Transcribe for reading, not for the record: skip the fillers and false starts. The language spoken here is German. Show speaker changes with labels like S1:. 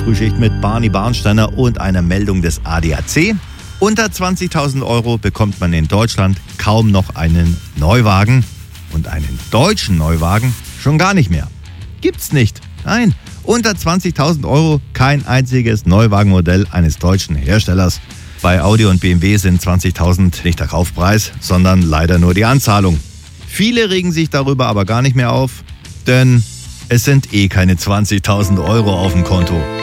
S1: Frühschicht mit Barney Barnsteiner und einer Meldung des ADAC. Unter 20.000 Euro bekommt man in Deutschland kaum noch einen Neuwagen. Und einen deutschen Neuwagen schon gar nicht mehr. Gibt's nicht. Nein, unter 20.000 Euro kein einziges Neuwagenmodell eines deutschen Herstellers. Bei Audi und BMW sind 20.000 nicht der Kaufpreis, sondern leider nur die Anzahlung. Viele regen sich darüber aber gar nicht mehr auf, denn es sind keine 20.000 Euro auf dem Konto.